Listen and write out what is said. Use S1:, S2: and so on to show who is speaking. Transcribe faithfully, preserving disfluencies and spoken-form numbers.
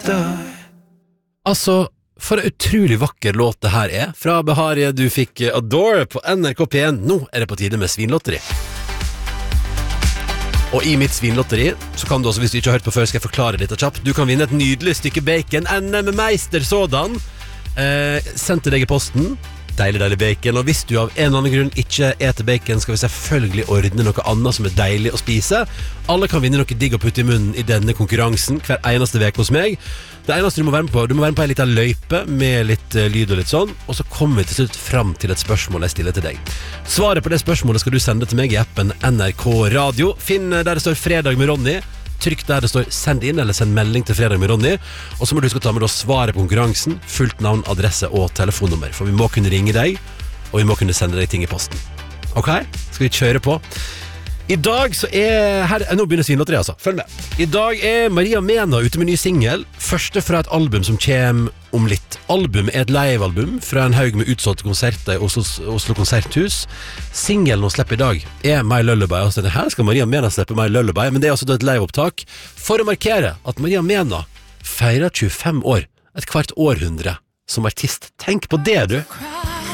S1: Altså, for en utrolig vakker låt det her er. Fra Beharie, du fikk Adore på N R K P én. Nå er det på tide med svinlotteri. Og i mitt svinlotteri, så kan du også, hvis du ikke har hørt på før, skal jeg forklare litt kjapt. Du kan vinne et nydelig stykke bacon, N M Meister sådan. Eh, sendt til deg i posten. Deilig, deilig bacon. Og hvis du av en eller annen grunn ikke eter bacon, skal vi selvfølgelig ordne noe annet som er deilig å spise. Alle kan vinne noe digg å putte i munnen i denne konkurransen hver eneste vek hos meg. Det eneste du må være med på, du må være med på en liten løype med litt uh, lyd og litt sånn, og så kommer vi til slutt fram til et spørsmål jeg stiller til deg. Svaret på det spørsmålet skal du sende til meg i appen N R K Radio. Finn der det står Fredag med Ronny. Trykk der det står send inn, eller send melding til Fredag med Ronny. Og så må du huske å ta med svaret på konkurransen, fullt navn, adresse og telefonnummer. For vi må kunne ringe deg, og vi må kunne sende deg ting i posten. Ok? Skal vi kjøre på? I dag så er her, nå begynner svinlotteri altså, følg med. I dag er Maria Mena ute med ny single. Første fra et album som kommer om litt. Album er et live-album fra en haug med utsolgte konserter i Oslo, Oslo Konserthus. Singelen hun slipper i dag er My Lullaby. Og så her skal Maria Mena slippe My Lullaby, men det er altså et live-opptak for å markere at Maria Mena feirer tjuefem år, et kvart århundre som artist. Tenk på det, du!